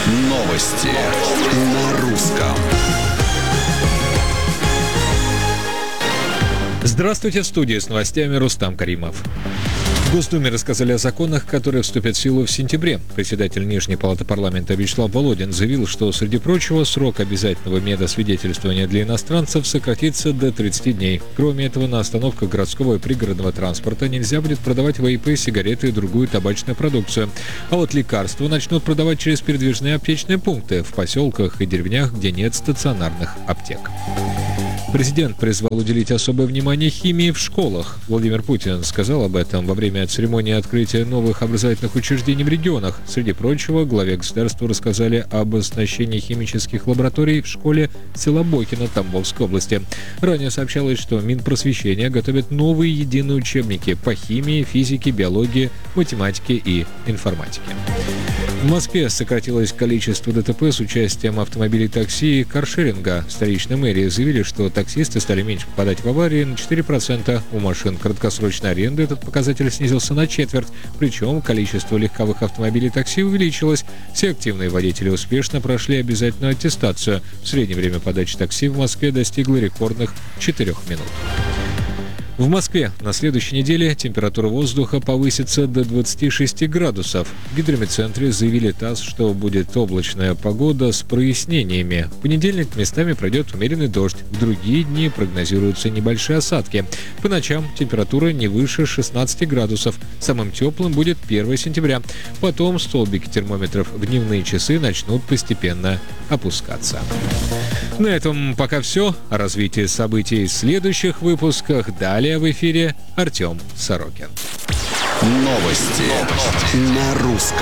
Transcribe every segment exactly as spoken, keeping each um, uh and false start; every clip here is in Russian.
Новости на русском. Здравствуйте, в студии с новостями Рустам Каримов. В Госдуме рассказали о законах, которые вступят в силу в сентябре. Председатель Нижней палаты парламента Вячеслав Володин заявил, что, среди прочего, срок обязательного медосвидетельствования для иностранцев сократится до тридцати дней. Кроме этого, на остановках городского и пригородного транспорта нельзя будет продавать вейпы, сигареты и другую табачную продукцию. А вот лекарства начнут продавать через передвижные аптечные пункты в поселках и деревнях, где нет стационарных аптек. Президент призвал уделить особое внимание химии в школах. Владимир Путин сказал об этом во время церемонии открытия новых образовательных учреждений в регионах. Среди прочего, главе государства рассказали об оснащении химических лабораторий в школе села Бокино Тамбовской области. Ранее сообщалось, что Минпросвещение готовит новые единые учебники по химии, физике, биологии, математике и информатике. В Москве сократилось количество ДТП с участием автомобилей такси и каршеринга. В столичной мэрии заявили, что таксисты стали меньше попадать в аварии на четыре процента. У машин краткосрочной аренды этот показатель снизился на четверть. Причем количество легковых автомобилей такси увеличилось. Все активные водители успешно прошли обязательную аттестацию. В среднее время подачи такси в Москве достигло рекордных четырех минут. В Москве на следующей неделе температура воздуха повысится до двадцати шести градусов. В гидрометцентре заявили ТАСС, что будет облачная погода с прояснениями. В понедельник местами пройдет умеренный дождь. В другие дни прогнозируются небольшие осадки. По ночам температура не выше шестнадцати градусов. Самым теплым будет первое сентября. Потом столбики термометров в дневные часы начнут постепенно опускаться. На этом пока все. О развитии событий в следующих выпусках. Далее в эфире Артем Сорокин. Новости, Новости. на русском.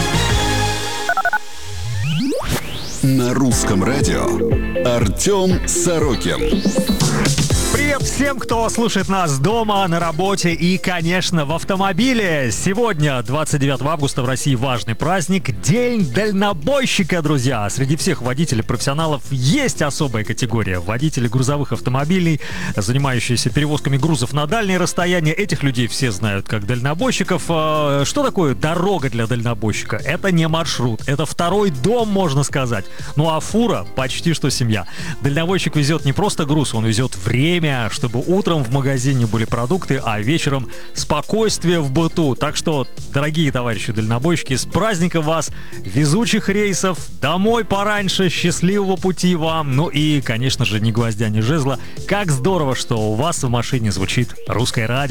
На русском радио Артем Сорокин. Привет всем, кто слушает нас дома, на работе и, конечно, в автомобиле. Сегодня, двадцать девятого августа, в России важный праздник — День дальнобойщика, друзья. Среди всех водителей-профессионалов есть особая категория — водители грузовых автомобилей, занимающиеся перевозками грузов на дальние расстояния. Этих людей все знают как дальнобойщиков. Что такое дорога для дальнобойщика? Это не маршрут, это второй дом, можно сказать. Ну а фура — почти что семья. Дальнобойщик везет не просто груз, он везет время, чтобы утром в магазине были продукты, а вечером спокойствие в быту. Так что, дорогие товарищи дальнобойщики, с праздником вас, везучих рейсов, домой пораньше, счастливого пути вам. Ну и, конечно же, ни гвоздя, ни жезла. Как здорово, что у вас в машине звучит русское радио.